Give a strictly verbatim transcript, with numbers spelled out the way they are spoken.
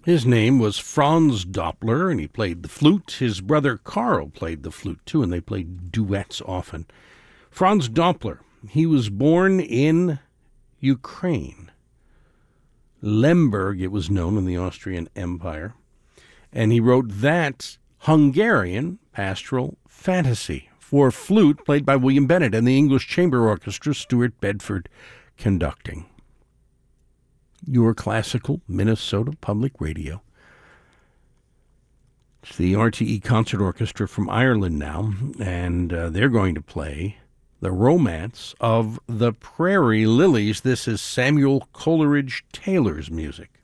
His name was Franz Doppler, and he played the flute. His brother Karl played the flute, too, and they played duets often. Franz Doppler, he was born in Ukraine. Lemberg, it was known in the Austrian Empire. And he wrote that Hungarian pastoral fantasy for flute, played by William Bennett, and the English Chamber Orchestra, Stuart Bedford, conducting. Your classical Minnesota Public Radio. It's the R T E Concert Orchestra from Ireland now, and uh, they're going to play The Romance of the Prairie Lilies. This is Samuel Coleridge Taylor's music.